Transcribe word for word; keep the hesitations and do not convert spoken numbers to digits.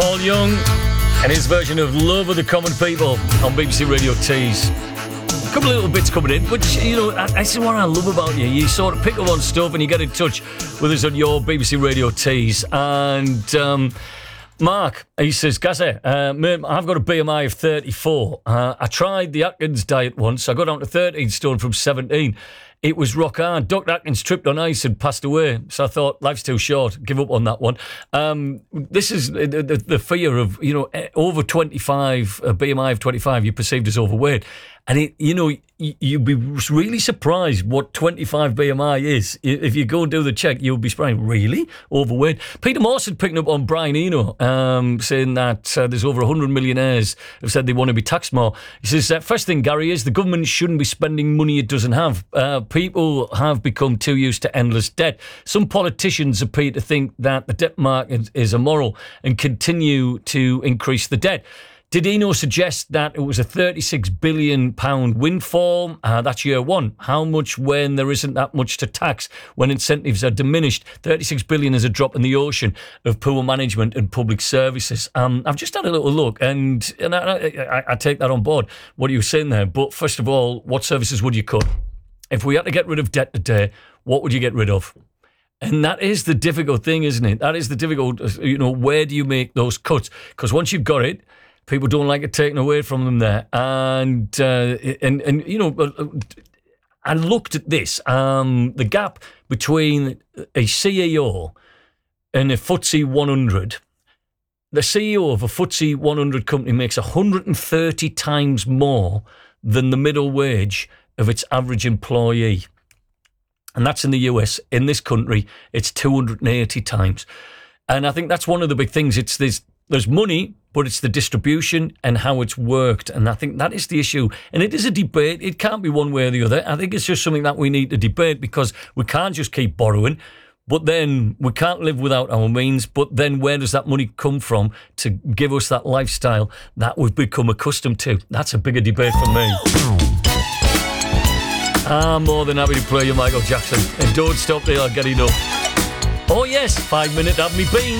Paul Young and his version of Love of the Common People on B B C Radio Tees. A couple of little bits coming in, but, you know, this is what I love about you. You sort of pick up on stuff and you get in touch with us on your B B C Radio Tees. And um, Mark, he says, Gazza, uh, mate, I've got a B M I of thirty-four. Uh, I tried the Atkins diet once. I got down to thirteen stone from seventeen. It was rock hard. Doctor Atkins tripped on ice and passed away. So I thought, life's too short. Give up on that one. Um, this is the, the, the fear of, you know, over twenty-five, a B M I of twenty-five, you're perceived as overweight. And, it, you know, you'd be really surprised what twenty-five B M I is. If you go and do the check, you'll be surprised. Really? Overweight? Peter Mawson picking up on Brian Eno, um, saying that uh, there's over one hundred millionaires who've said they want to be taxed more. He says, uh, first thing, Gary, is the government shouldn't be spending money it doesn't have. Uh, people have become too used to endless debt. Some politicians appear to think that the debt market is immoral and continue to increase the debt. Did Eno suggest that it was a thirty-six billion pounds windfall? Uh, that's year one. How much when there isn't that much to tax, when incentives are diminished? thirty-six billion is a drop in the ocean of poor management and public services. Um, I've just had a little look, and, and I, I, I take that on board, what are you saying there? But first of all, what services would you cut? If we had to get rid of debt today, what would you get rid of? And that is the difficult thing, isn't it? That is the difficult, you know, where do you make those cuts? Because once you've got it, people don't like it taken away from them there. And, uh, and, and you know, I looked at this, um, the gap between a C E O and a F T S E one hundred. The C E O of a F T S E one hundred company makes one hundred thirty times more than the middle wage of its average employee. And that's in the U S. In this country, it's two hundred eighty times. And I think that's one of the big things. It's this, there's money, but it's the distribution and how it's worked. And I think that is the issue. And it is a debate. It can't be one way or the other. I think it's just something that we need to debate, because we can't just keep borrowing, but then we can't live without our means. But then where does that money come from to give us that lifestyle that we've become accustomed to? That's a bigger debate for me. I'm more than happy to play you Michael Jackson. And don't stop there, I'll get enough. Oh yes, five minute have me been.